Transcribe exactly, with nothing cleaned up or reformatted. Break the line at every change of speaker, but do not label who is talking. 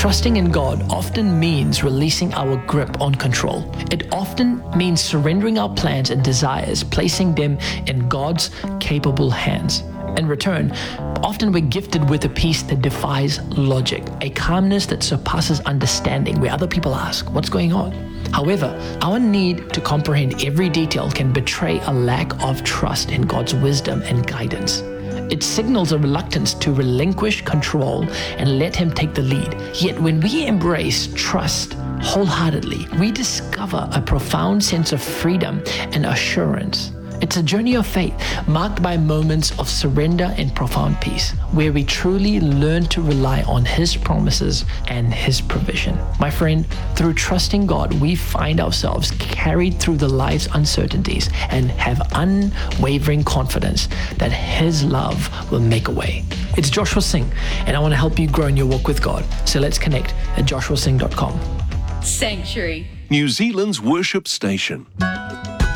Trusting in God often means releasing our grip on control. It often means surrendering our plans and desires, placing them in God's capable hands. In return, often we're gifted with a peace that defies logic, a calmness that surpasses understanding, where other people ask, what's going on? However, our need to comprehend every detail can betray a lack of trust in God's wisdom and guidance. It signals a reluctance to relinquish control and let Him take the lead. Yet when we embrace trust wholeheartedly, we discover a profound sense of freedom and assurance. It's a journey of faith marked by moments of surrender and profound peace, where we truly learn to rely on His promises and His provision. My friend, through trusting God, we find ourselves carried through the life's uncertainties and have unwavering confidence that His love will make a way. It's Joshua Singh, and I want to help you grow in your walk with God. So let's connect at joshua singh dot com.
Sanctuary,
New Zealand's worship station.